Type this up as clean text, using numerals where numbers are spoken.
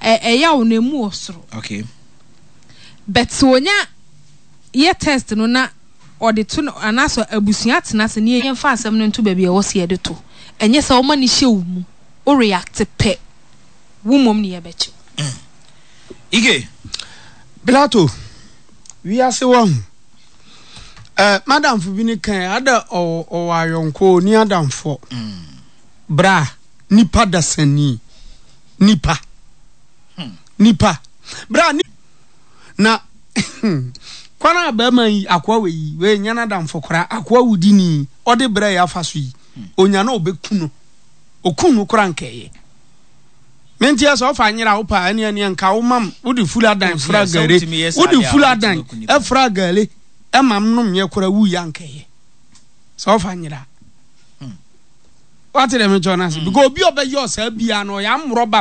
eya onemu osoro okay but wonya ye test no na ode to anaso abusua tenase ne yen fa asem no nto ba bia wo se de to enye se wo ma ni hyewu mu o react pe wo mom ne ye bechi Ige Bilato we ase won madam fu bi ni kan ada o ayonko ni adamfo bra nipa dasani nipa bra ni na kwana ba man akwa we nyana damfo kora akwa wudi ni ode bra ya faso yi onya na obekunu okunu kora nkeye menti aso fa nyira wo pa ane nka wo mam wo de full adan fra gare wo de full adan e fra gale e mam no me kora wu ya nkeye so fa nyira what dem jonas because obi obeyo sa bia no ya mroba